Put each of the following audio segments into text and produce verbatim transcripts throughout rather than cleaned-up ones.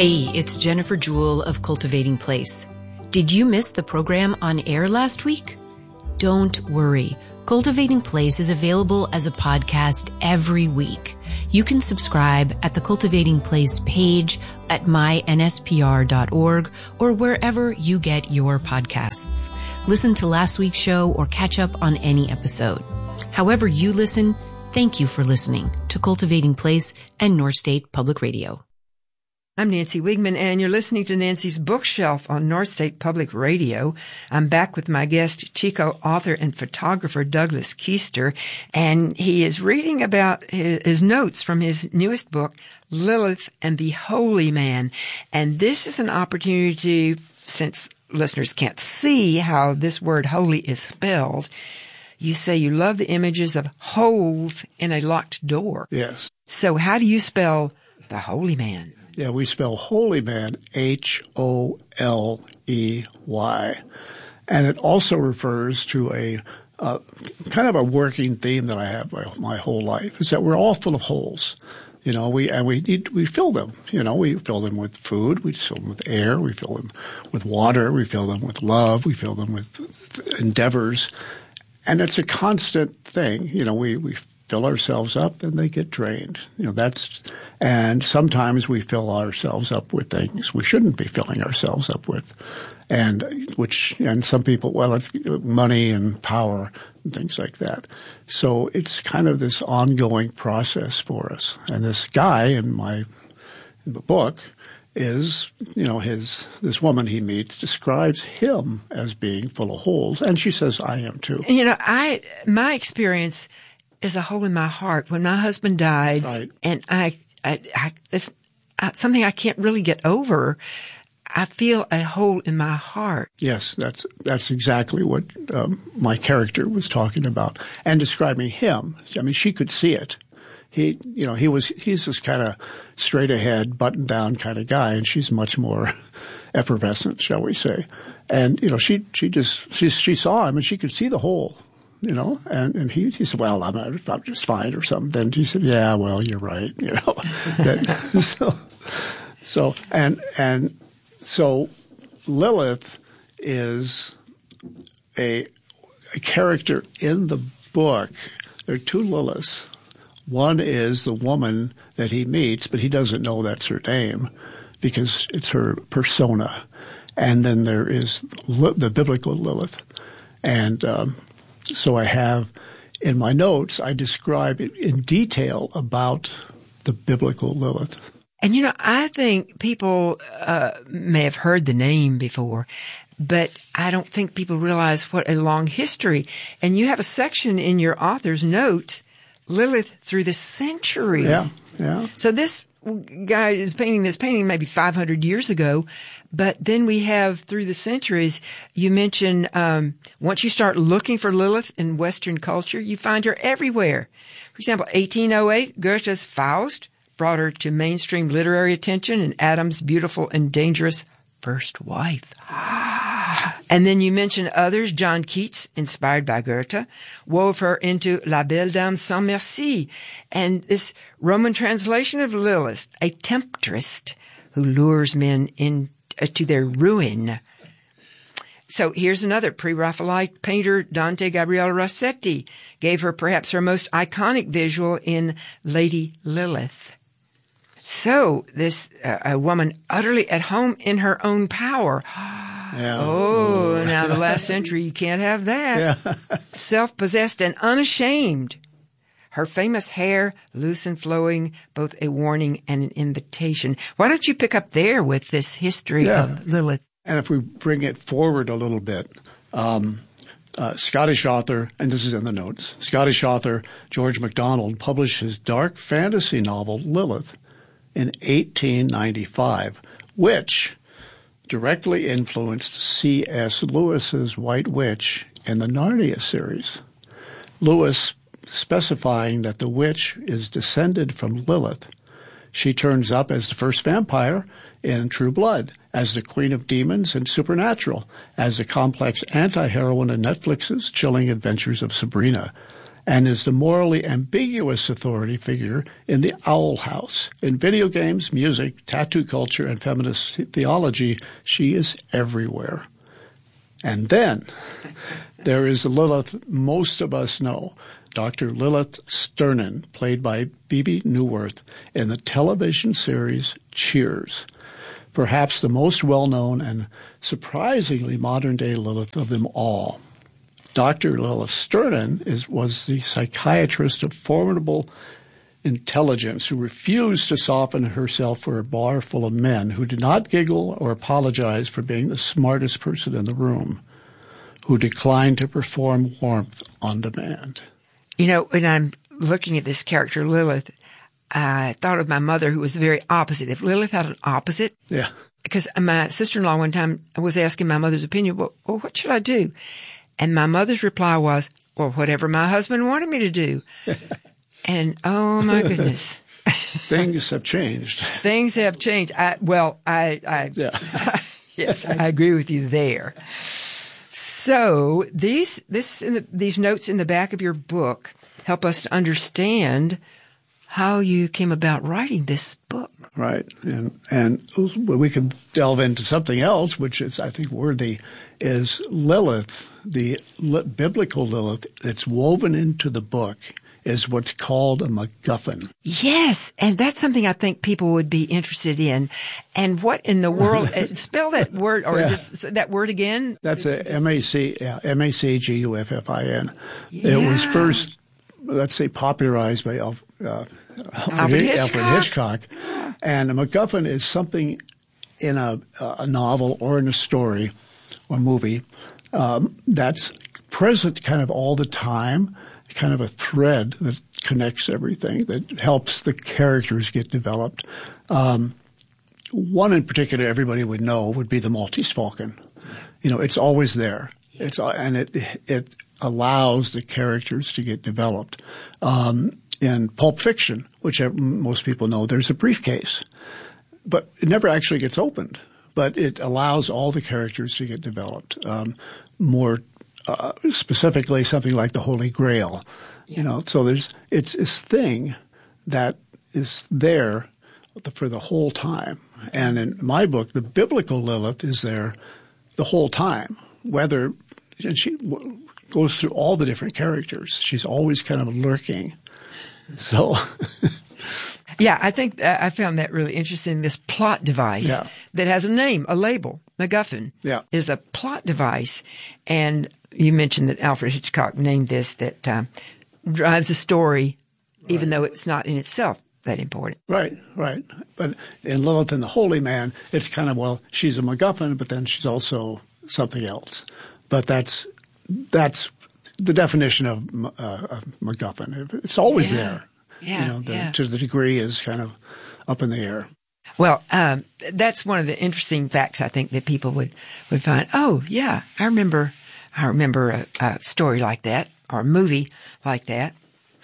Hey, it's Jennifer Jewell of Cultivating Place. Did you miss the program on air last week? Don't worry. Cultivating Place is available as a podcast every week. You can subscribe at the Cultivating Place page at my n s p r dot org or wherever you get your podcasts. Listen to last week's show or catch up on any episode. However you listen, thank you for listening to Cultivating Place and North State Public Radio. I'm Nancy Wigman, and you're listening to Nancy's Bookshelf on North State Public Radio. I'm back with my guest, Chico author and photographer Douglas Keister, and he is reading about his, his notes from his newest book, Lilith and the Holy Man. And this is an opportunity, since listeners can't see how this word holy is spelled, you say you love the images of holes in a locked door. Yes. So how do you spell the Holy Man? Yeah, we spell holy man H O L E Y. And it also refers to a uh, kind of a working theme that I have my, my whole life, is that we're all full of holes. You know, we and we need we fill them. You know, we fill them with food, we fill them with air, we fill them with water, we fill them with love, we fill them with endeavors. And it's a constant thing. You know, we, we fill ourselves up and they get drained. You know, that's, and sometimes we fill ourselves up with things we shouldn't be filling ourselves up with. And which, and some people, well, it's money and power and things like that. So it's kind of this ongoing process for us. And this guy in my, in the book is, you know, his, this woman he meets describes him as being full of holes. And she says, I am too. You know, I, my experience is a hole in my heart. When my husband died, right. and I, I, I it's uh, something I can't really get over. I feel a hole in my heart. Yes, that's, that's exactly what um, my character was talking about and describing him. I mean, she could see it. He, you know, he was, he's this kind of straight ahead, button down kind of guy, and she's much more effervescent, shall we say. And, you know, she, she just, she, she saw him and she could see the hole, you know, and, and he, he said, well, I'm, I'm just fine or something. Then she said, yeah, well, you're right, you know. that, so, so, and, and so Lilith is a, a character in the book. There are two Liliths. One is the woman that he meets, but he doesn't know that's her name because it's her persona. And then there is the biblical Lilith. And um, so I have in my notes, I describe in detail about the biblical Lilith. And, you know, I think people uh, may have heard the name before, but I don't think people realize what a long history. And you have a section in your author's notes, Lilith through the centuries. Yeah, yeah. So this guy is painting this painting maybe five hundred years ago, but then we have through the centuries, you mentioned um, once you start looking for Lilith in Western culture, you find her everywhere. For example, eighteen oh eight, Goethe's Faust brought her to mainstream literary attention and Adam's beautiful and dangerous first wife. And then you mentioned others. John Keats, inspired by Goethe, wove her into La Belle Dame sans Merci. And this Roman translation of Lilith, a temptress who lures men in uh, to their ruin. So here's another pre-Raphaelite painter, Dante Gabriel Rossetti, gave her perhaps her most iconic visual in Lady Lilith. So this uh, a woman utterly at home in her own power. Yeah. Oh, now the last century, you can't have that. Yeah. Self-possessed and unashamed. Her famous hair, loose and flowing, both a warning and an invitation. Why don't you pick up there with this history yeah. of Lilith? And if we bring it forward a little bit, um, uh, Scottish author, and this is in the notes, Scottish author George MacDonald published his dark fantasy novel Lilith in eighteen ninety-five, which directly influenced C S Lewis's White Witch in the Narnia series. Lewis specifying that the witch is descended from Lilith. She turns up as the first vampire in True Blood, as the queen of demons in Supernatural, as the complex anti-heroine in Netflix's Chilling Adventures of Sabrina, and is the morally ambiguous authority figure in the Owl House. In video games, music, tattoo culture, and feminist theology, she is everywhere. And then there is Lilith most of us know, Doctor Lilith Sternin, played by Bebe Neuwirth in the television series Cheers. Perhaps the most well-known and surprisingly modern-day Lilith of them all. Doctor Lilith Sternin is, was the psychiatrist of formidable intelligence who refused to soften herself for a bar full of men, who did not giggle or apologize for being the smartest person in the room, who declined to perform warmth on demand. You know, when I'm looking at this character, Lilith, I thought of my mother, who was the very opposite. If Lilith had an opposite, yeah, because my sister-in-law one time was asking my mother's opinion, well, well, what should I do? And my mother's reply was, well, whatever my husband wanted me to do. And oh my goodness. Things have changed. Things have changed. I, well, I, I, yeah. yes, I agree with you there. So these, this, in the, these notes in the back of your book help us to understand how you came about writing this book. Right. And, and we can delve into something else, which is, I think, worthy, is Lilith, the li- biblical Lilith that's woven into the book, is what's called a MacGuffin. Yes, and that's something I think people would be interested in. And what in the world, spell that word, or yeah. just that word again? That's a M A C, yeah, M A C G U F F I N. Yeah. It was first, let's say, popularized by Alf, uh, Alfred, Alfred Hitchcock. Alfred Hitchcock. And a MacGuffin is something in a, a novel or in a story or movie um, that's present kind of all the time, kind of a thread that connects everything, that helps the characters get developed. Um, one in particular everybody would know would be the Maltese Falcon. You know, it's always there. It's and it it allows the characters to get developed. Um, in Pulp Fiction, which most people know, there's a briefcase, but it never actually gets opened. But it allows all the characters to get developed. Um, more uh, specifically, something like the Holy Grail. Yeah. You know, so there's it's this thing that is there for the whole time. And in my book, the biblical Lilith is there the whole time. Whether and she w- goes through all the different characters. She's always kind of lurking. So, yeah, I think uh, I found that really interesting. This plot device yeah. that has a name, a label, MacGuffin, yeah. is a plot device. And you mentioned that Alfred Hitchcock named this that um, drives a story, right. even though it's not in itself that important. Right, right. But in Lilith and the Holy Man, it's kind of, well, she's a MacGuffin, but then she's also something else. But that's that's. the definition of, uh, of MacGuffin. It's always yeah. there. Yeah, you know, the, yeah. to the degree is kind of up in the air. Well, um, that's one of the interesting facts I think that people would, would find. Oh, yeah, I remember, I remember a, a story like that or a movie like that.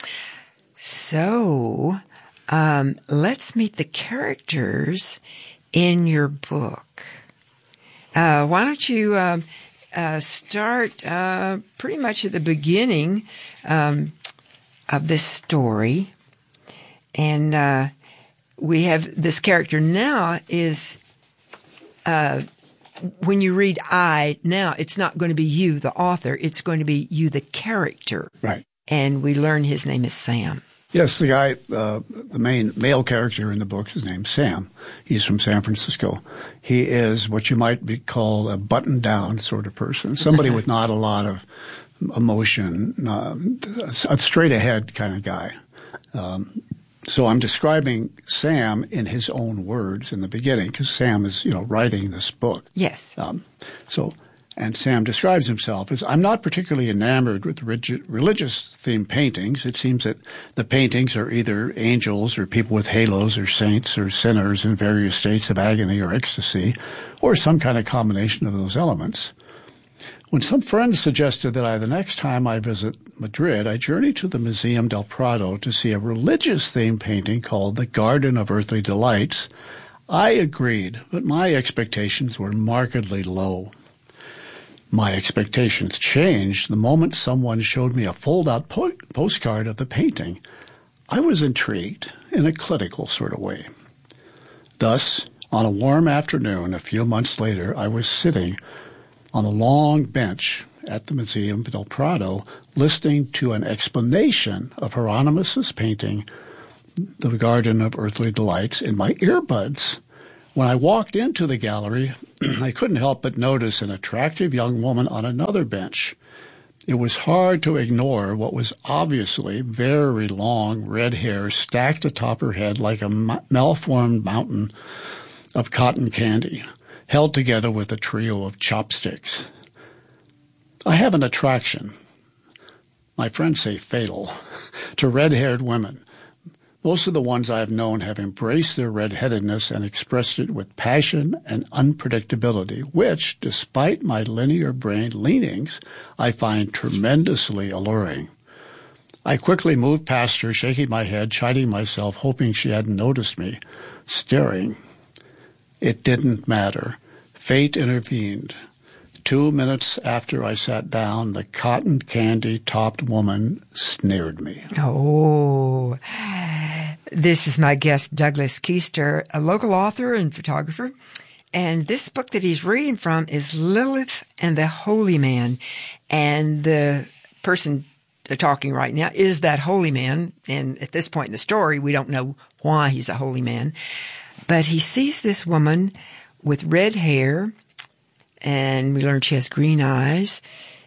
So, um, let's meet the characters in your book. Uh, why don't you, um, Uh, start uh, pretty much at the beginning um, of this story. And uh, we have this character now is, uh, when you read I now, it's not going to be you, the author. It's going to be you, the character. Right. And we learn his name is Sam. Yes, the guy, uh, the main male character in the book, his name's Sam. He's from San Francisco. He is what you might be called a button-down sort of person, somebody with not a lot of emotion, uh, a straight-ahead kind of guy. Um, so I'm describing Sam in his own words in the beginning, because Sam is, you know, writing this book. Yes. Um, so... And Sam describes himself as, I'm not particularly enamored with regi- religious-themed paintings. It seems that the paintings are either angels or people with halos or saints or sinners in various states of agony or ecstasy, or some kind of combination of those elements. When some friends suggested that I, the next time I visit Madrid, I journey to the Museum del Prado to see a religious-themed painting called The Garden of Earthly Delights, I agreed, but my expectations were markedly low. My expectations changed the moment someone showed me a fold-out po- postcard of the painting. I was intrigued in a clinical sort of way. Thus, on a warm afternoon a few months later, I was sitting on a long bench at the Museum del Prado listening to an explanation of Hieronymus's painting, The Garden of Earthly Delights, in my earbuds. When I walked into the gallery, I couldn't help but notice an attractive young woman on another bench. It was hard to ignore what was obviously very long red hair stacked atop her head like a malformed mountain of cotton candy, held together with a trio of chopsticks. I have an attraction, my friends say fatal, to red-haired women. Most of the ones I have known have embraced their red-headedness and expressed it with passion and unpredictability, which, despite my linear brain leanings, I find tremendously alluring. I quickly moved past her, shaking my head, chiding myself, hoping she hadn't noticed me, staring. It didn't matter. Fate intervened. Two minutes after I sat down, the cotton candy-topped woman snared me. Oh, this is my guest, Douglas Keister, a local author and photographer. And this book that he's reading from is Lilith and the Holy Man. And the person talking right now is that holy man. And at this point in the story, we don't know why he's a holy man. But he sees this woman with red hair, and we learned she has green eyes.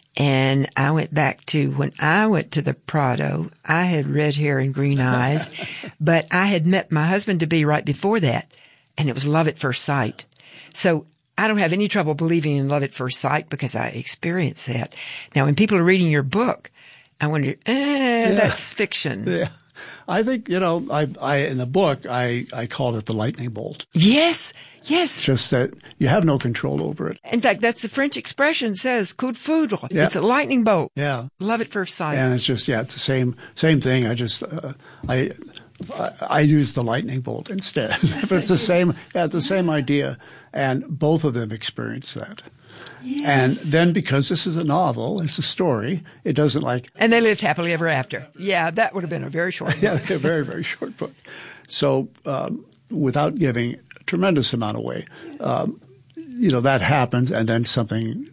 And I went back to when I went to the Prado, I had red hair and green eyes, but I had met my husband-to-be right before that, and it was love at first sight. So I don't have any trouble believing in love at first sight because I experienced that. Now, when people are reading your book, I wonder, eh, yeah. that's fiction. Yeah. I think, you know, I, I, in the book, I, I called it the lightning bolt. Yes, yes. It's just that you have no control over it. In fact, that's the French expression says coup de foudre. Yeah. It's a lightning bolt. Yeah. Love at first sight. And it's just, yeah, it's the same, same thing. I just, uh, I, I, I use the lightning bolt instead. But it's the same, yeah, it's the same idea. And both of them experience that. Yes. And then because this is a novel, it's a story, it doesn't like... And they lived happily ever after. Yeah, that would have been a very short book. Yeah, a very, very short book. So um, without giving a tremendous amount away, um, you know, that happens and then something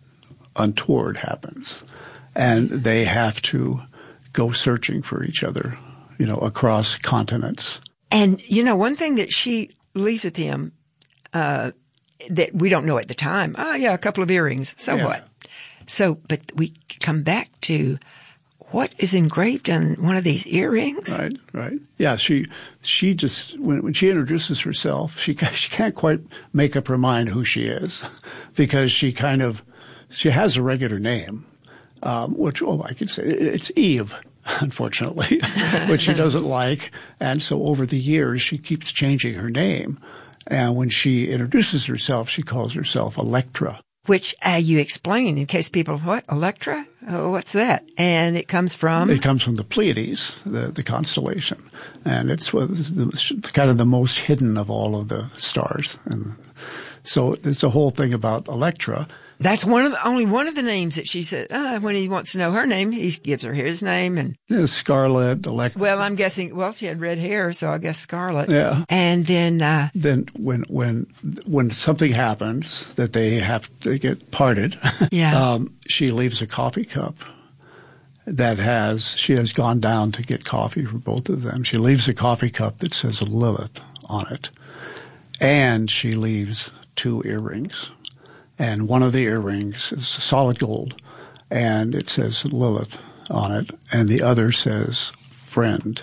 untoward happens. And they have to go searching for each other, you know, across continents. And, you know, one thing that she leaves with him... Uh, that we don't know at the time. Oh, yeah, a couple of earrings. So yeah. what? So, but we come back to what is engraved on one of these earrings. Right, right. Yeah, she she just, when, when she introduces herself, she she can't quite make up her mind who she is because she kind of, she has a regular name, um, which, oh, I could say, it's Eve. Unfortunately, which she doesn't like. And so over the years, she keeps changing her name. And when she introduces herself, she calls herself Electra. Which uh, you explain in case people, what, Electra? Oh, what's that? And it comes from? It comes from the Pleiades, the, the constellation. And it's the, kind of the most hidden of all of the stars. And so it's a whole thing about Electra. That's one of the, only one of the names that she said, uh, when he wants to know her name, he gives her his name. And yeah, Scarlet, Electra. Well, I'm guessing, well, she had red hair, so I guess Scarlet. Yeah. And then, uh, then when, when, when something happens that they have to get parted, yeah. um, she leaves a coffee cup that has, she has gone down to get coffee for both of them. She leaves a coffee cup that says Lilith on it. And she leaves two earrings. And one of the earrings is solid gold, and it says Lilith on it, and the other says friend.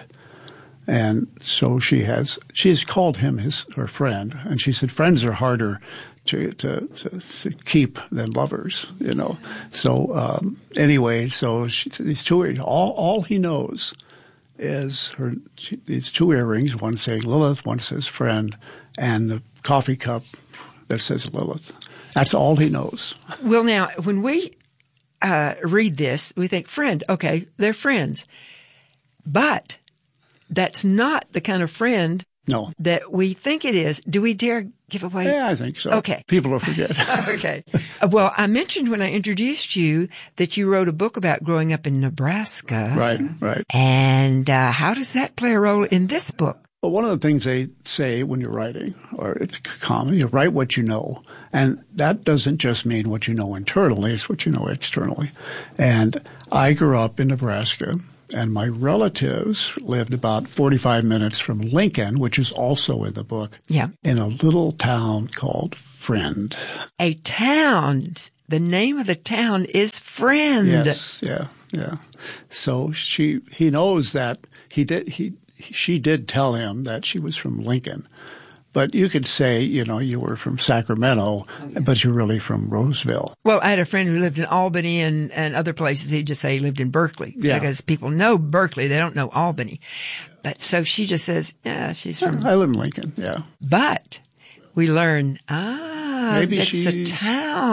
And so she has, she has called him his, her friend, and she said friends are harder to, to, to, to keep than lovers, you know. So, um, anyway, so she, these two, all, all he knows is her, these two earrings, one saying Lilith, one says friend, and the coffee cup that says Lilith. That's all he knows. Well, now, when we uh, read this, we think, friend, okay, they're friends. But that's not the kind of friend No. That we think it is. Do we dare give away? Yeah, I think so. Okay. People will forget. Okay. Well, I mentioned when I introduced you that you wrote a book about growing up in Nebraska. Right, right. And uh, how does that play a role in this book? Well, one of the things they say when you're writing, or it's common, you write what you know. And that doesn't just mean what you know internally, it's what you know externally. And I grew up in Nebraska, and my relatives lived about forty-five minutes from Lincoln, which is also in the book, yeah. in a little town called Friend. A town. The name of the town is Friend. Yes, yeah, yeah. So she, he knows that he did, he, she did tell him that she was from Lincoln. But you could say, you know, you were from Sacramento, but you're really from Roseville. Well, I had a friend who lived in Albany and, and other places. He'd just say he lived in Berkeley. Yeah. Because people know Berkeley. They don't know Albany. But so she just says, yeah, she's from. I live in Lincoln, yeah. But we learn, ah, Maybe it's she's, a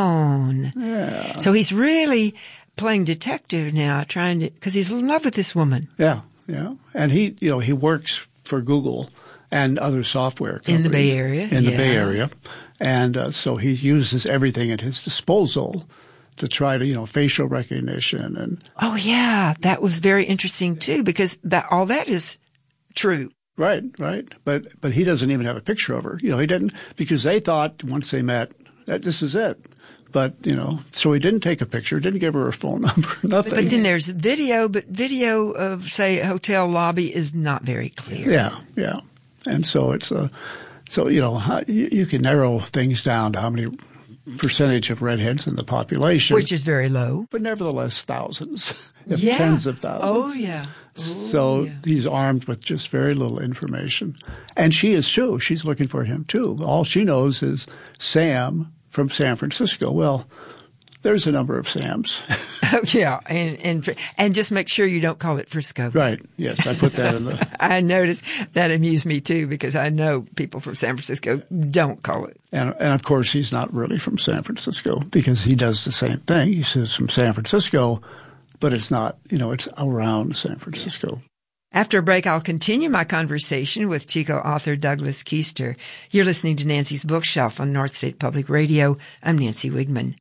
town. Yeah. So he's really playing detective now, trying to, because he's in love with this woman. Yeah, yeah. And he, you know, he works for Google and other software companies. In the Bay Area. In the yeah. Bay Area. And uh, so he uses everything at his disposal to try to, you know, facial recognition and. Oh, yeah. That was very interesting, too, because that all that is true. Right, right. But but he doesn't even have a picture of her. You know, he didn't, because they thought once they met that this is it. But, you know, so he didn't take a picture, didn't give her a phone number, nothing. But then there's video, but video of, say, a hotel lobby is not very clear. Yeah, yeah. And so it's a, so, you know, you, you can narrow things down to how many percentage of redheads in the population. Which is very low. But nevertheless, thousands, if yeah. tens of thousands. Oh, yeah. Oh, so yeah. he's armed with just very little information. And she is too. She's looking for him too. All she knows is Sam from San Francisco. Well, there's a number of Sams. Oh, yeah. And, and, and just make sure you don't call it Frisco. Right. Yes. I put that in the. I noticed that amused me too, because I know people from San Francisco don't call it. And, and of course, he's not really from San Francisco, because he does the same thing. He says from San Francisco, but it's not, you know, it's around San Francisco. After a break, I'll continue my conversation with Chico author Douglas Keister. You're listening to Nancy's Bookshelf on North State Public Radio. I'm Nancy Wigman.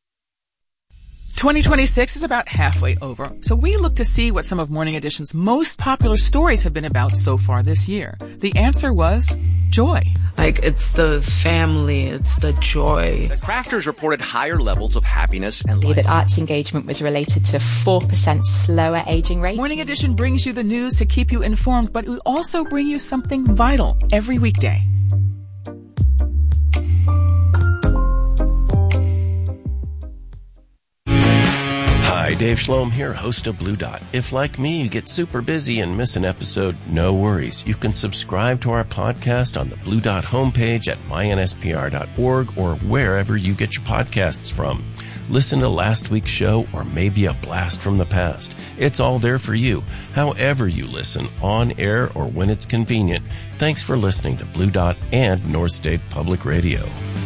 twenty twenty-six is about halfway over, so we look to see what some of Morning Edition's most popular stories have been about so far this year. The answer was joy. Like, it's the family, it's the joy. The crafters reported higher levels of happiness and life. That arts engagement was related to a four percent slower aging rate. Morning Edition brings you the news to keep you informed, but we also bring you something vital every weekday. Hi, Dave Schloem here, host of Blue Dot. If, like me, you get super busy and miss an episode, no worries. You can subscribe to our podcast on the Blue Dot homepage at my N S P R dot org or wherever you get your podcasts from. Listen to last week's show or maybe a blast from the past. It's all there for you, however you listen, on air or when it's convenient. Thanks for listening to Blue Dot and North State Public Radio.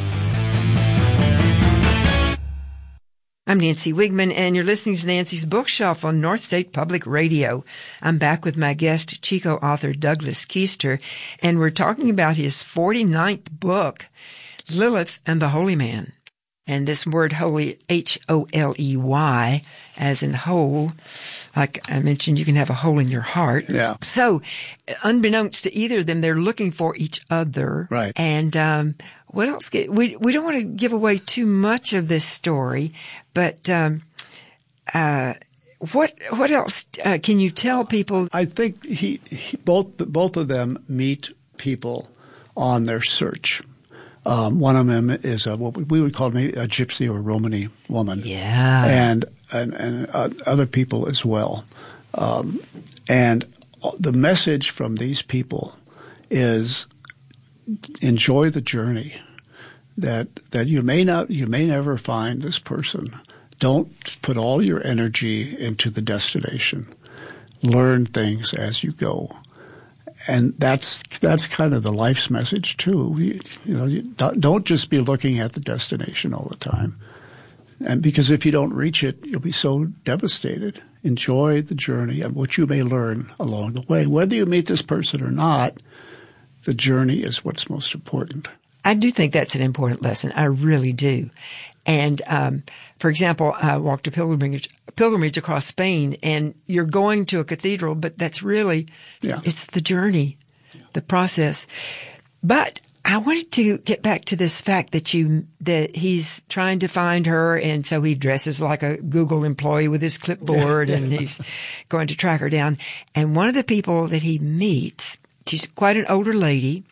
I'm Nancy Wigman, and you're listening to Nancy's Bookshelf on North State Public Radio. I'm back with my guest, Chico author Douglas Keister, and we're talking about his forty-ninth book, Lilith and the Holy Man. And this word holy, H O L E Y, as in whole, like I mentioned, you can have a hole in your heart. Yeah. So, unbeknownst to either of them, they're looking for each other. Right. And, um, what else? We, we don't want to give away too much of this story, but, um, uh, what, what else, uh, can you tell people? I think he, he both, both of them meet people on their search. Um, one of them is a, what we would call maybe a gypsy or Romany woman. Yeah. And, and, and uh, other people as well. Um, and the message from these people is enjoy the journey. That, that you may not, you may never find this person. Don't put all your energy into the destination. Learn things as you go. And that's that's kind of the life's message too. You, you know, you don't just be looking at the destination all the time. And because if you don't reach it, you'll be so devastated. Enjoy the journey and what you may learn along the way. Whether you meet this person or not, the journey is what's most important. I do think that's an important lesson. I really do. And, um, for example, I walked a pilgrimage, pilgrimage across Spain, and you're going to a cathedral, but that's really, yeah. it's the journey, the process. But I wanted to get back to this fact that you, that he's trying to find her, and so he dresses like a Google employee with his clipboard, and he's going to track her down. And one of the people that he meets, she's quite an older lady,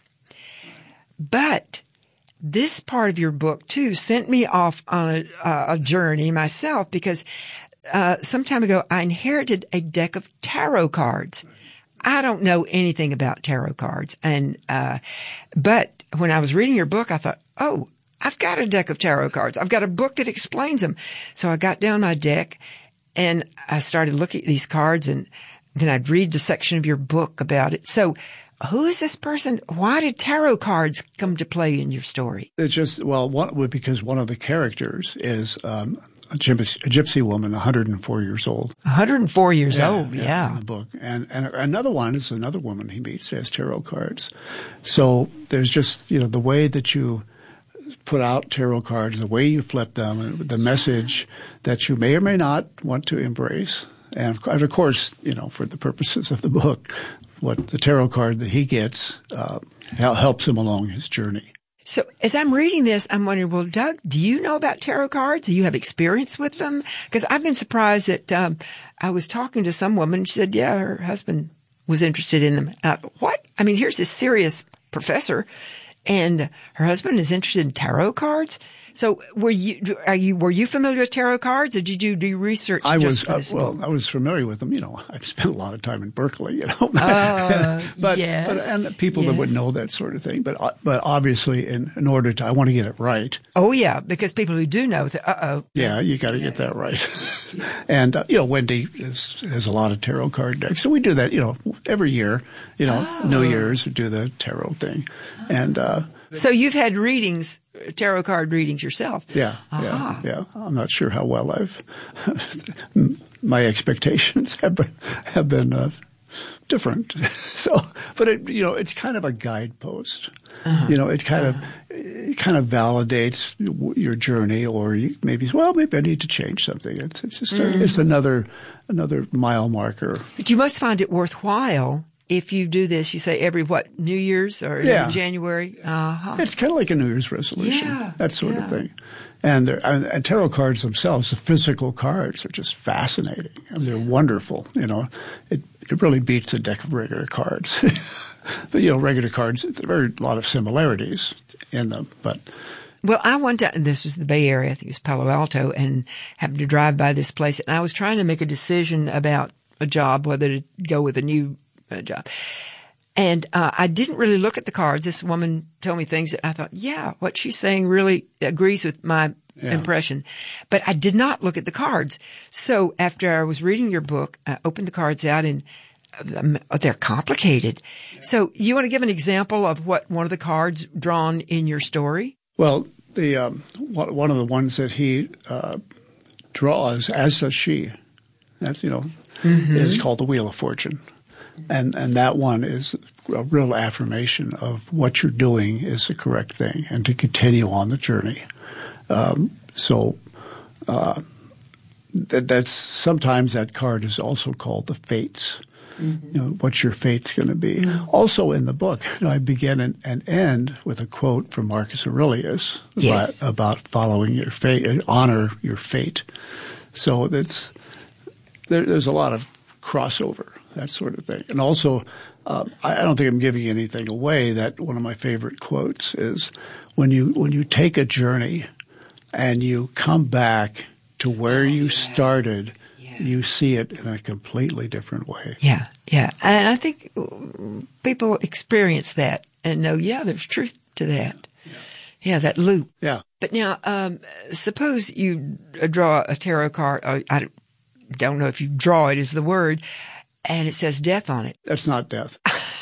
but this part of your book, too, sent me off on a, uh, a journey myself, because uh some time ago I inherited a deck of tarot cards. I don't know anything about tarot cards, and uh but when I was reading your book, I thought, oh, I've got a deck of tarot cards. I've got a book that explains them. So I got down my deck, and I started looking at these cards, and then I'd read the section of your book about it. So who is this person? Why did tarot cards come to play in your story? It's just, well, one, because one of the characters is um, a, gypsy, a gypsy woman, one hundred four years old. one hundred four years yeah, old, yeah. yeah. In the book. And, and another one is another woman he meets has tarot cards. So there's just, you know, the way that you put out tarot cards, the way you flip them, the message that you may or may not want to embrace. And of course, you know, for the purposes of the book, what the tarot card that he gets uh, helps him along his journey. So as I'm reading this, I'm wondering, well, Doug, do you know about tarot cards? Do you have experience with them? Because I've been surprised that um, I was talking to some woman. She said, yeah, her husband was interested in them. Uh, what? I mean, here's this serious professor, and her husband is interested in tarot cards. So were you, are you, were you familiar with tarot cards, or did you do research? I just was, for uh, well, I was familiar with them. You know, I've spent a lot of time in Berkeley, you know. Uh, but, yes. but, and people yes. that would know that sort of thing. But, but obviously in, in order to, I want to get it right. Oh yeah, because people who do know, uh oh. Yeah, you got to get that right. And, uh, you know, Wendy is, has a lot of tarot card decks. So we do that, you know, every year, you know, oh. New Year's, we do the tarot thing. And, uh, so you've had readings, tarot card readings yourself. Yeah, uh-huh. yeah, yeah. I'm not sure how well I've, my expectations have been, have been, uh, different. So, but it, you know, it's kind of a guidepost. Uh-huh. You know, it kind uh-huh. of, it kind of validates your journey, or you maybe, well, maybe I need to change something. It's, it's just, mm-hmm. a, it's another, another mile marker. But you must find it worthwhile. If you do this, you say every, what, New Year's or yeah. January? Uh-huh. It's kind of like a New Year's resolution, yeah, that sort yeah. of thing. And, and tarot cards themselves, the physical cards, are just fascinating. I mean, they're wonderful. You know, it it really beats a deck of regular cards. But, you know, regular cards, there are a lot of similarities in them. But well, I went to, and this was the Bay Area, I think it was Palo Alto, and happened to drive by this place. And I was trying to make a decision about a job, whether to go with a new job. And uh, I didn't really look at the cards. This woman told me things that I thought, yeah, what she's saying really agrees with my yeah. impression. But I did not look at the cards. So after I was reading your book, I opened the cards out, and um, they're complicated. So you want to give an example of what one of the cards drawn in your story? Well, the um, one of the ones that he uh, draws, as does she, that's, you know, mm-hmm. is called the Wheel of Fortune. And and that one is a real affirmation of what you're doing is the correct thing, and to continue on the journey. Um, so uh, that, that's sometimes that card is also called the Fates. Mm-hmm. You know, what your fate's going to be. Mm-hmm. Also in the book, you know, I begin and, and end with a quote from Marcus Aurelius yes. about, about following your fate, honor your fate. So that's there, there's a lot of crossover. That sort of thing. And also, uh, I don't think I'm giving anything away, that one of my favorite quotes is, when you when you take a journey and you come back to where oh, you yeah. started, yeah. you see it in a completely different way. Yeah, yeah. And I think people experience that and know, yeah, there's truth to that. Yeah, yeah that loop. Yeah. But now, um, suppose you draw a tarot card. Or I don't know if you draw it is the word. And it says death on it. That's not death.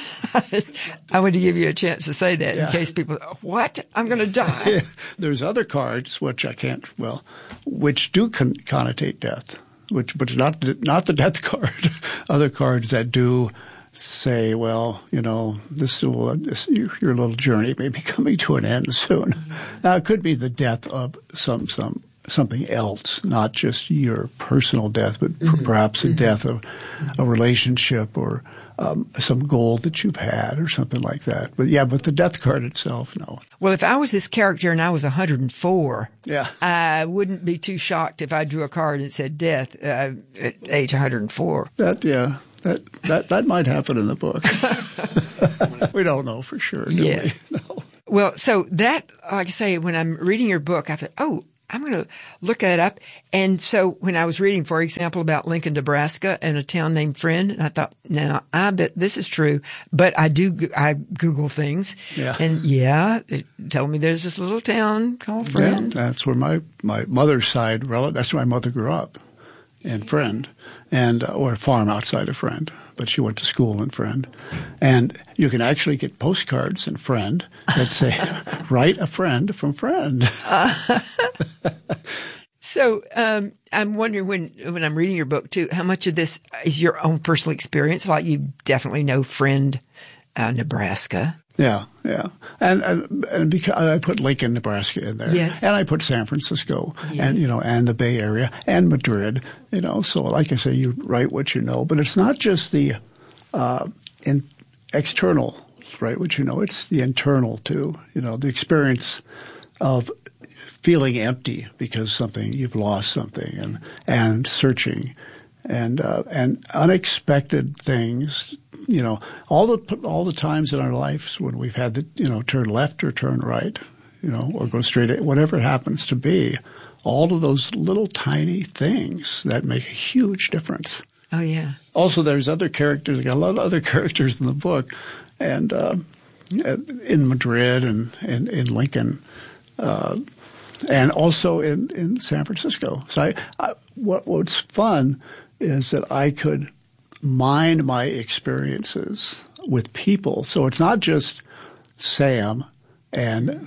I want to give you a chance to say that yeah. in case people, what? I'm going to die. There's other cards, which I can't, well, which do con- connotate death, which, but not, not the death card. Other cards that do say, well, you know, this, will, this your, your little journey may be coming to an end soon. Mm-hmm. Now, it could be the death of some some something else, not just your personal death, but mm-hmm. perhaps the mm-hmm. death of a relationship or um, some goal that you've had or something like that. But yeah, but the death card itself, no. Well, if I was this character and I was one hundred four, yeah. I wouldn't be too shocked if I drew a card and said death uh, at age one hundred four. That, yeah. That that that might happen in the book. We don't know for sure, do yeah. we? No. Well, so that, like I say, when I'm reading your book, I thought, oh, I'm going to look that up. And so when I was reading, for example, about Lincoln, Nebraska and a town named Friend, and I thought, now, I bet this is true. But I do, I Google things. Yeah. And yeah, it told me there's this little town called Friend. Yeah, that's where my, my mother's side, that's where my mother grew up. In Friend, and uh, or a farm outside of Friend, but she went to school in Friend. And you can actually get postcards in Friend that say, write a friend from Friend. Uh, so um, I'm wondering when, when I'm reading your book, too, how much of this is your own personal experience? Like you definitely know Friend, uh, Nebraska. Yeah, yeah. And, and, and because I put Lincoln, Nebraska in there. Yes. And I put San Francisco yes. and, you know, and the Bay Area and Madrid, you know. So like I say, you write what you know. But it's not just the uh, in external, right, what you know. It's the internal, too. You know, the experience of feeling empty because something, you've lost something and, and searching and, uh, and unexpected things. You know, all the all the times in our lives when we've had to, you know, turn left or turn right, you know, or go straight, whatever it happens to be, all of those little tiny things that make a huge difference. Oh, yeah. Also, there's other characters. I got a lot of other characters in the book, and uh, in Madrid and, and in Lincoln, uh, and also in, in San Francisco. So I, I, what what's fun is that I could mine my experiences with people. So it's not just Sam and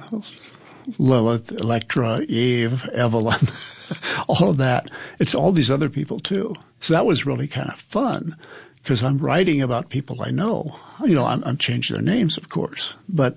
Lilith, Electra, Eve, Evelyn, all of that. It's all these other people too. So that was really kind of fun because I'm writing about people I know. You know, I'm, I'm changing their names, of course, but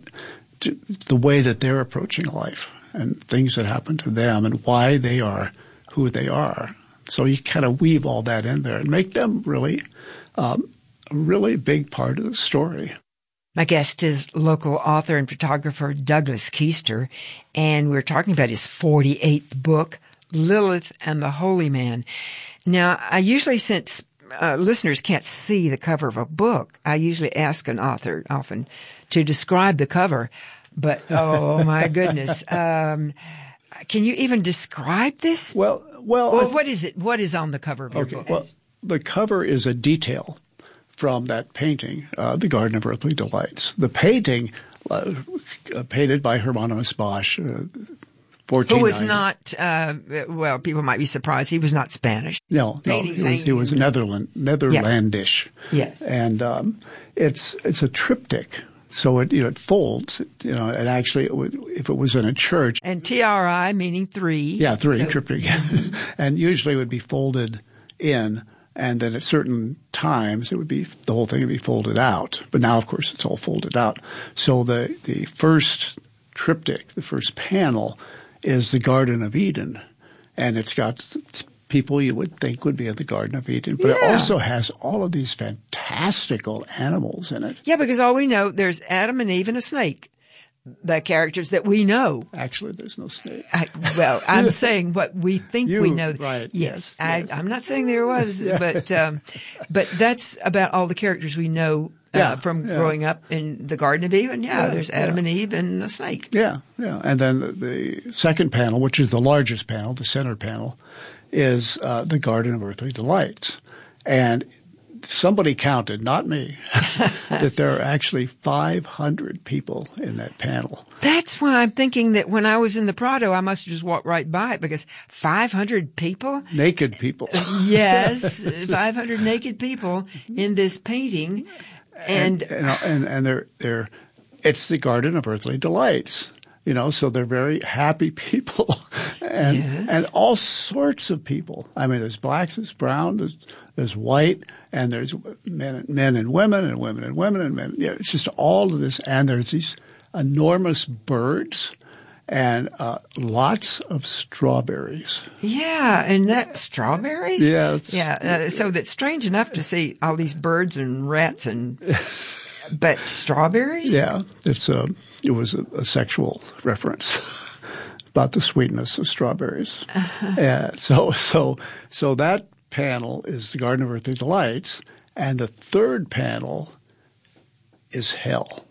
the way that they're approaching life and things that happen to them and why they are who they are. So you kind of weave all that in there and make them really um, a really big part of the story. My guest is local author and photographer Douglas Keister, and we're talking about his forty-eighth book, Lilith and the Holy Man. Now, I usually, since uh, listeners can't see the cover of a book, I usually ask an author often to describe the cover. But, oh, my goodness. Um, can you even describe this? Well, well, well what is it? What is on the cover of your okay, book? Well, the cover is a detail from that painting, uh, The Garden of Earthly Delights. The painting, uh, painted by Hieronymus Bosch, uh, fourteen ninety. Who was not, uh, well, people might be surprised, he was not Spanish. No, no, he was, he was Netherland, Netherlandish. Yes. And um, it's it's a triptych. So it, you know, it folds, you know, and actually, it would, if it was in a church. And T R I meaning three. Yeah, three, so. triptych. And usually it would be folded in, and then at certain times it would be, the whole thing would be folded out. But now, of course, it's all folded out. So the, the first triptych, the first panel, is the Garden of Eden. And it's got people you would think would be in the Garden of Eden. But yeah. It also has all of these fantastical animals in it. Yeah, because all we know, there's Adam and Eve and a snake. The characters that we know. Actually, there's no snake. I, well, I'm saying what we think you, we know. Right. Yes. yes, I, yes. I'm not saying there was, yeah. but um, but that's about all the characters we know uh, yeah, from yeah. growing up in the Garden of Eden. Yeah, yeah there's Adam yeah. and Eve and a snake. Yeah, yeah. And then the, the second panel, which is the largest panel, the center panel, is uh, the Garden of Earthly Delights. And somebody counted, not me, that there are actually five hundred people in that panel. That's why I'm thinking that when I was in the Prado, I must have just walked right by it because five hundred people? Naked people. Yes, five hundred naked people in this painting. And and, and, and, and they're, they're, it's the Garden of Earthly Delights. You know, so they're very happy people and, yes. and all sorts of people. I mean, there's blacks, there's brown, there's, there's white, and there's men, men and women and women and women and men. You know, it's just all of this. And there's these enormous birds and uh, lots of strawberries. Yeah, and that strawberries? Yes. Yeah, uh, so that's strange enough to see all these birds and rats and but strawberries? Yeah, it's a it was a, a sexual reference about the sweetness of strawberries. Uh-huh. Yeah, so so so that panel is the Garden of Earthly Delights, and the third panel is hell.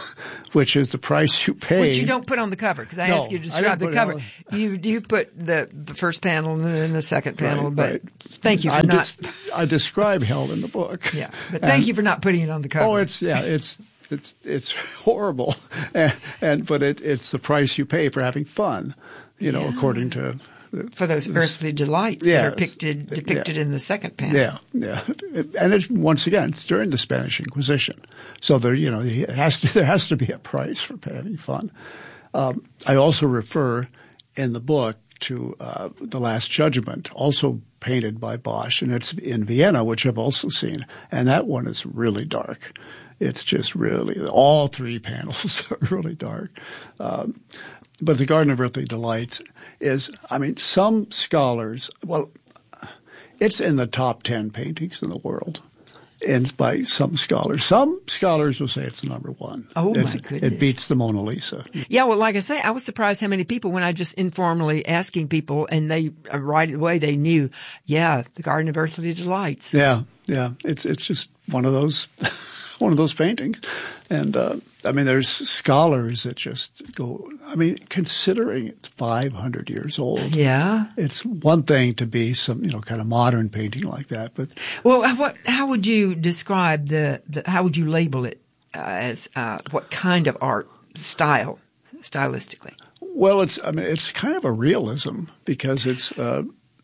Which is the price you pay. Which you don't put on the cover, because I no, asked you to describe the cover. You you put the, the first panel and then the second panel, right, but right. thank you for I not. Dis- I describe hell in the book. Yeah, but thank and, you for not putting it on the cover. Oh, it's yeah, it's it's it's horrible, and, and but it it's the price you pay for having fun, you know, yeah. according to. For those earthly delights yeah, that are picted, depicted yeah. in the second panel. Yeah, yeah, and it's, once again, it's during the Spanish Inquisition, so there, you know, it has to, there has to be a price for having fun. Um, I also refer in the book to uh, The Last Judgment, also painted by Bosch, and it's in Vienna, which I've also seen, and that one is really dark. It's just really all three panels are really dark. Um, But the Garden of Earthly Delights is, I mean, some scholars, well, it's in the top ten paintings in the world. And by some scholars. Some scholars will say it's number one. Oh, it's, my goodness. It beats the Mona Lisa. Yeah, well, like I say, I was surprised how many people, when I just informally asking people, and they, right away, they knew, yeah, the Garden of Earthly Delights. Yeah, yeah. It's, it's just one of those, one of those paintings. And, uh, I mean, there's scholars that just go, I mean, considering it's five hundred years old. Yeah. It's one thing to be some, you know, kind of modern painting like that, but. Well, what, how would you describe the, the how would you label it uh, as, uh, what kind of art style, stylistically? Well, it's, I mean, it's kind of a realism because it's, uh,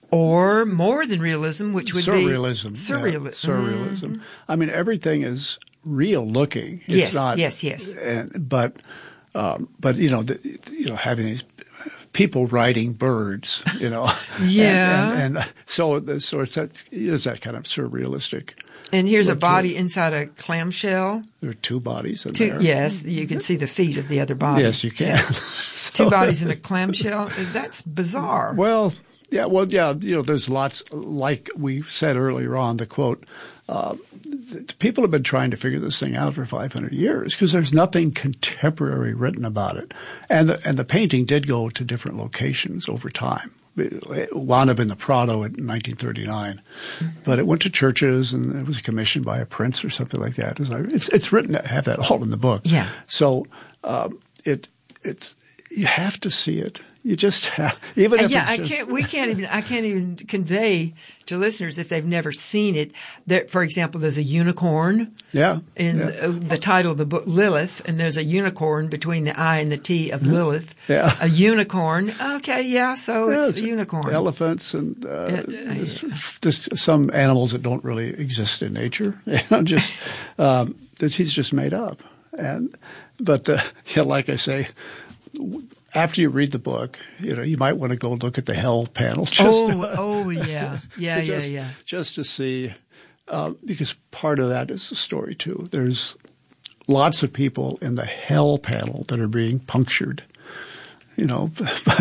or more than realism, which would surrealism. be surrealism. Yeah, surrealism. Mm-hmm. I mean, everything is real looking. It's yes, not, yes, yes. And, but, um, but you know, the, you know, having these people riding birds, you know. yeah. And, and, and so, so it's that, it's that kind of surrealistic. And here's a body inside a clamshell. There are two bodies in two, there. Yes, you can see the feet of the other body. Yes, you can. Yeah. so, two bodies in a clamshell. That's bizarre. Well, yeah, well, yeah, you know, there's lots, like we said earlier on, the quote, uh, the people have been trying to figure this thing out for five hundred years because there's nothing contemporary written about it. And the, and the painting did go to different locations over time. It wound up in the Prado in nineteen thirty-nine, but it went to churches and it was commissioned by a prince or something like that. It's, it's written, I have that all in the book. Yeah. So, um, it, it's, you have to see it. You just have, even if yeah, it's I just, can't. We can't even. I can't even convey to listeners if they've never seen it. That, for example, there's a unicorn. Yeah. In yeah. The, the title of the book, Lilith, and there's a unicorn between the I and the T of Lilith. Yeah. A unicorn. Okay, yeah. So yeah, it's, it's a unicorn. Elephants and uh, yeah, there's, yeah. there's some animals that don't really exist in nature. You know, just um, that he's just made up. And but uh, yeah, like I say. After you read the book, you know, you might want to go look at the hell panel. Just oh, to, oh, yeah. Yeah, just, yeah, yeah. Just to see, uh, because part of that is the story, too. There's lots of people in the hell panel that are being punctured, you know,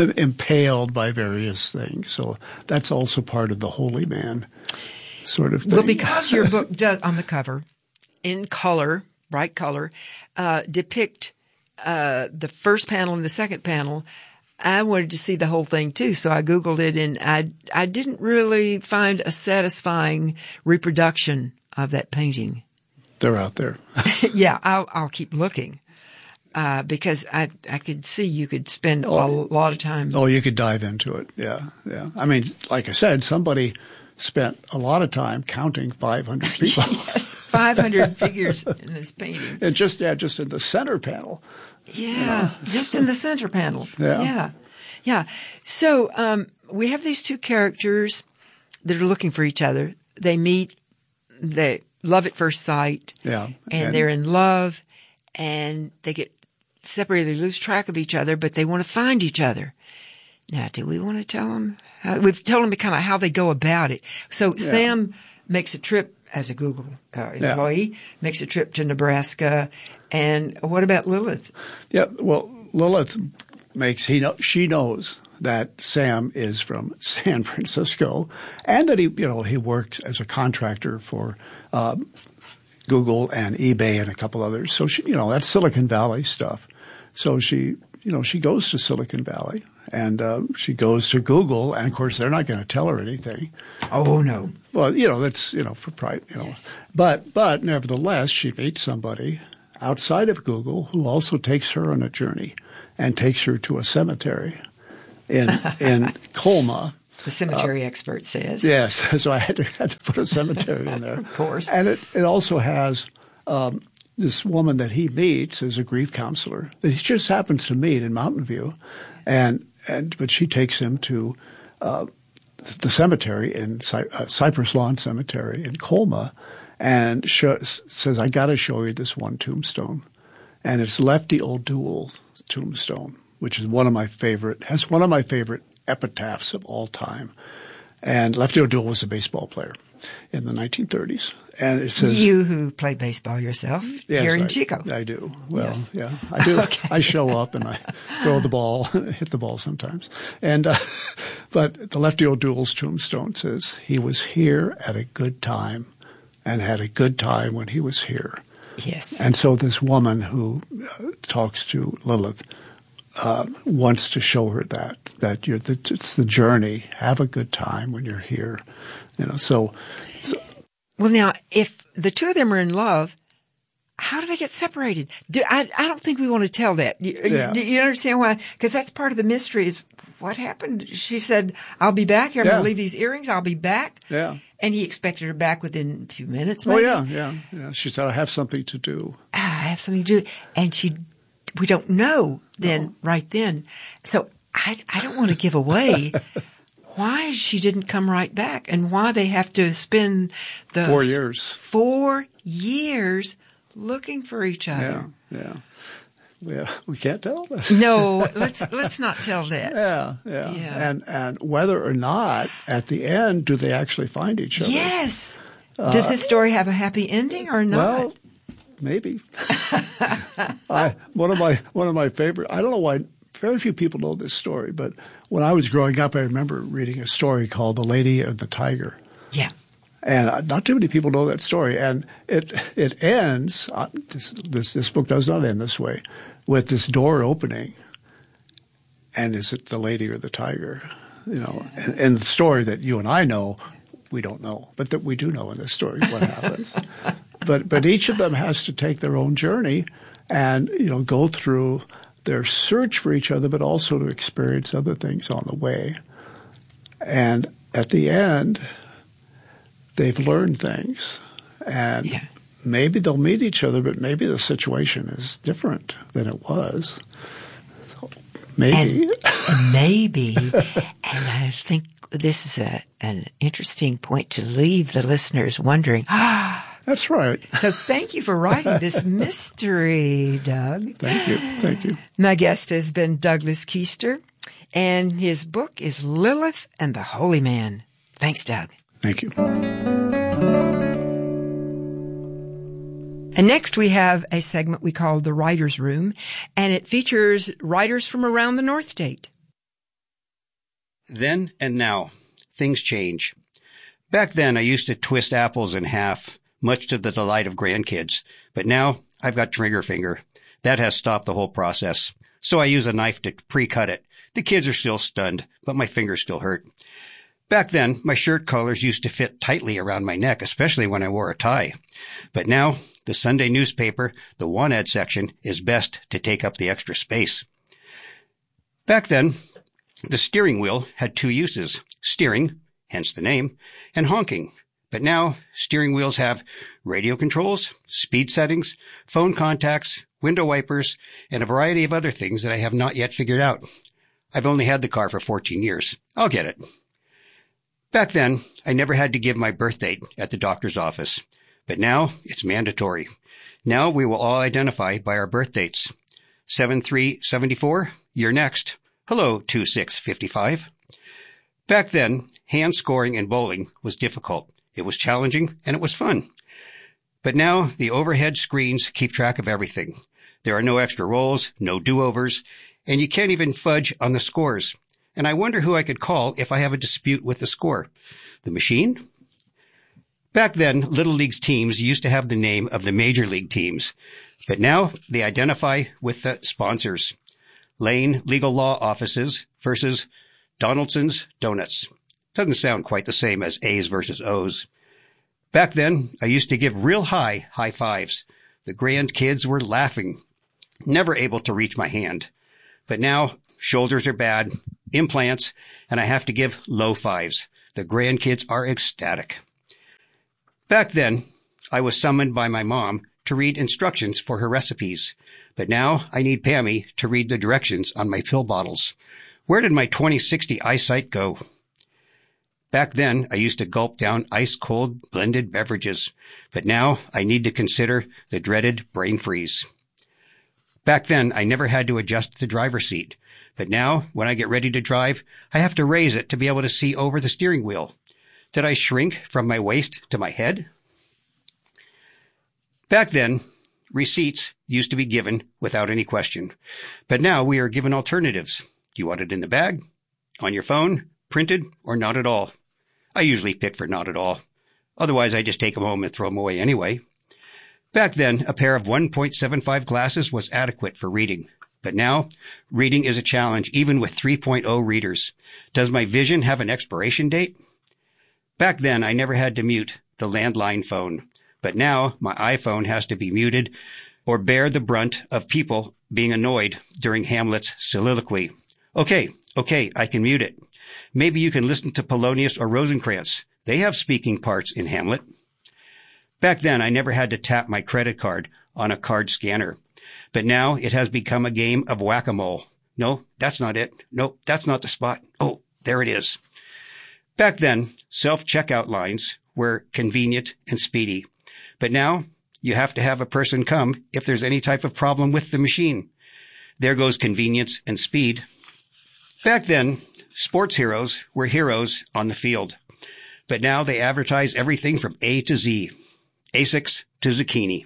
impaled by various things. So that's also part of the holy man sort of thing. Well, because your book does, on the cover, in color, bright color, uh, depict Uh, the first panel and the second panel, I wanted to see the whole thing too. So I Googled it and I, I didn't really find a satisfying reproduction of that painting. They're out there. yeah, I'll, I'll keep looking. Uh, because I, I could see you could spend oh, a lot of time. Oh, you could dive into it. Yeah. Yeah. I mean, like I said, somebody spent a lot of time counting five hundred people. yes, five hundred figures in this painting. And just, yeah, just in the center panel. Yeah, you know. just in the center panel. Yeah. Yeah. Yeah. So, um, we have these two characters that are looking for each other. They meet, they love at first sight. Yeah. And, and they're in love and they get separated. They lose track of each other, but they want to find each other. Now, do we want to tell them? How, we've told them kind of how they go about it. So yeah. Sam makes a trip as a Google uh, employee, yeah. makes a trip to Nebraska. And what about Lilith? Yeah, well, Lilith makes, he know, she knows that Sam is from San Francisco and that he, you know, he works as a contractor for um, Google and eBay and a couple others. So she, you know, that's Silicon Valley stuff. So she, you know, she goes to Silicon Valley and uh, she goes to Google, and of course they're not going to tell her anything. Oh no. Well, you know, that's, you know, proprietary, you know. Yes. But but nevertheless, she meets somebody outside of Google who also takes her on a journey and takes her to a cemetery in in Colma. The cemetery uh, expert says. Yes. So I had to, had to put a cemetery in there. Of course. And it, it also has um, this woman that he meets as a grief counselor that he just happens to meet in Mountain View. And, and but she takes him to uh, the cemetery in Cy- uh, Cypress Lawn Cemetery in Colma and shows, says, I got to show you this one tombstone. And it's Lefty O'Dougal's tombstone, which is one of my favorite, has one of my favorite epitaphs of all time. And Lefty O'Dougal was a baseball player in the nineteen thirties. And it says, you who play baseball yourself yes, here in I, Chico. I do. Well, yes. yeah, I do. Okay. I show up and I throw the ball, hit the ball sometimes. And, uh, but the Lefty O'Dougal's tombstone says he was here at a good time and had a good time when he was here. Yes. And so this woman who uh, talks to Lilith uh, wants to show her that, that you're the, it's the journey. Have a good time when you're here. You know, so, so. Well, now, if the two of them are in love, how do they get separated? Do, I, I don't think we want to tell that. You, yeah. you, you understand why? Because that's part of the mystery is what happened. She said, I'll be back here. I'm yeah. going to leave these earrings. I'll be back. Yeah. And he expected her back within a few minutes, maybe. Oh, yeah, yeah, yeah. She said, I have something to do. I have something to do. And she, we don't know then, no. right then. So I, I don't want to give away why she didn't come right back and why they have to spend the four years, four years looking for each other. Yeah, yeah. Yeah, we can't tell this. No, let's let's not tell that. Yeah, yeah, yeah. And and whether or not at the end do they actually find each other? Yes. Uh, Does this story have a happy ending or not? Well, maybe. I one of my one of my favorite. I don't know why very few people know this story, but when I was growing up, I remember reading a story called "The Lady and the Tiger." Yeah. And not too many people know that story. And it it ends. Uh, this, this this book does not end this way, with this door opening. And is it the lady or the tiger? You know, and, and the story that you and I know, we don't know, but that we do know in this story what happens. but but each of them has to take their own journey, and you know, go through their search for each other, but also to experience other things on the way. And at the end, they've learned things, and yeah. maybe they'll meet each other, but maybe the situation is different than it was. So maybe. And, and maybe, and I think this is a, an interesting point to leave the listeners wondering. That's right. So thank you for writing this mystery, Doug. Thank you. Thank you. My guest has been Douglas Keister, and his book is Lilith and the Holy Man. Thanks, Doug. Thank you. And next we have a segment we call The Writer's Room, and it features writers from around the North State. Then and now, things change. Back then, I used to twist apples in half, much to the delight of grandkids. But now, I've got trigger finger. That has stopped the whole process. So I use a knife to pre-cut it. The kids are still stunned, but my fingers still hurt. Back then, my shirt collars used to fit tightly around my neck, especially when I wore a tie. But now, the Sunday newspaper, the want-ad section, is best to take up the extra space. Back then, the steering wheel had two uses, steering, hence the name, and honking. But now, steering wheels have radio controls, speed settings, phone contacts, window wipers, and a variety of other things that I have not yet figured out. I've only had the car for fourteen years. I'll get it. Back then, I never had to give my birth date at the doctor's office. But now, it's mandatory. Now we will all identify by our birth dates. seven three seven four, you're next. Hello, two six five five. Back then, hand scoring in bowling was difficult. It was challenging and it was fun. But now the overhead screens keep track of everything. There are no extra rolls, no do-overs, and you can't even fudge on the scores. And I wonder who I could call if I have a dispute with the score. The machine? Back then, Little League's teams used to have the name of the Major League teams, but now they identify with the sponsors. Lane Legal Law Offices versus Donaldson's Donuts. Doesn't sound quite the same as A's versus O's. Back then, I used to give real high high fives. The grandkids were laughing, never able to reach my hand. But now, shoulders are bad, implants, and I have to give low fives. The grandkids are ecstatic. Back then, I was summoned by my mom to read instructions for her recipes. But now I need Pammy to read the directions on my pill bottles. Where did my twenty sixty eyesight go? Back then, I used to gulp down ice-cold blended beverages. But now I need to consider the dreaded brain freeze. Back then, I never had to adjust the driver's seat. But now, when I get ready to drive, I have to raise it to be able to see over the steering wheel. Did I shrink from my waist to my head? Back then, receipts used to be given without any question. But now we are given alternatives. Do you want it in the bag, on your phone, printed, or not at all? I usually pick for not at all. Otherwise, I just take them home and throw them away anyway. Back then, a pair of one point seven five glasses was adequate for reading. But now, reading is a challenge, even with three point oh readers. Does my vision have an expiration date? Back then, I never had to mute the landline phone. But now, my iPhone has to be muted or bear the brunt of people being annoyed during Hamlet's soliloquy. Okay, okay, I can mute it. Maybe you can listen to Polonius or Rosencrantz. They have speaking parts in Hamlet. Back then, I never had to tap my credit card on a card scanner. But now it has become a game of whack-a-mole. No, that's not it. No, that's not the spot. Oh, there it is. Back then, self-checkout lines were convenient and speedy. But now you have to have a person come if there's any type of problem with the machine. There goes convenience and speed. Back then, sports heroes were heroes on the field. But now they advertise everything from A to Z, Asics to zucchini.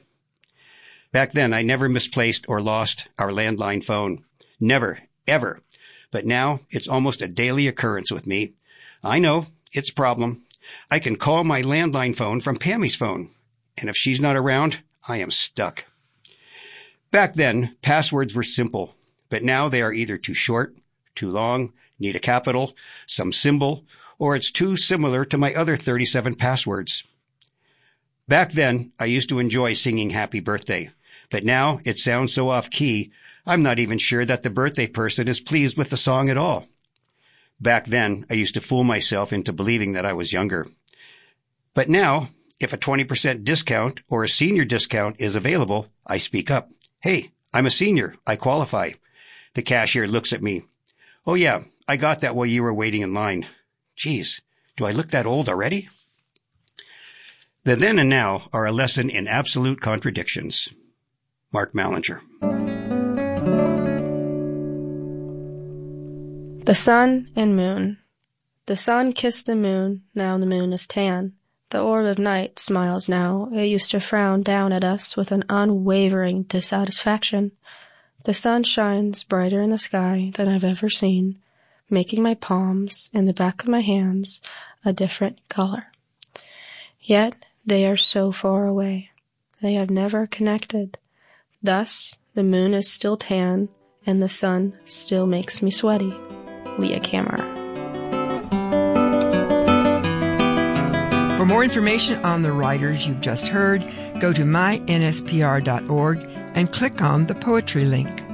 Back then, I never misplaced or lost our landline phone. Never, ever. But now it's almost a daily occurrence with me. I know, it's a problem. I can call my landline phone from Pammy's phone. And if she's not around, I am stuck. Back then, passwords were simple. But now they are either too short, too long, need a capital, some symbol, or it's too similar to my other thirty-seven passwords. Back then, I used to enjoy singing Happy Birthday. But now it sounds so off-key, I'm not even sure that the birthday person is pleased with the song at all. Back then, I used to fool myself into believing that I was younger. But now, if a twenty percent discount or a senior discount is available, I speak up. Hey, I'm a senior. I qualify. The cashier looks at me. Oh yeah, I got that while you were waiting in line. Geez, do I look that old already? The then and now are a lesson in absolute contradictions. Mark Mallinger. The sun and moon. The sun kissed the moon, now the moon is tan. The orb of night smiles now. It used to frown down at us with an unwavering dissatisfaction. The sun shines brighter in the sky than I've ever seen, making my palms and the back of my hands a different color. Yet they are so far away. They have never connected. Thus, the moon is still tan, and the sun still makes me sweaty. Leah Kammerer. For more information on the writers you've just heard, go to my N S P R dot org and click on the poetry link.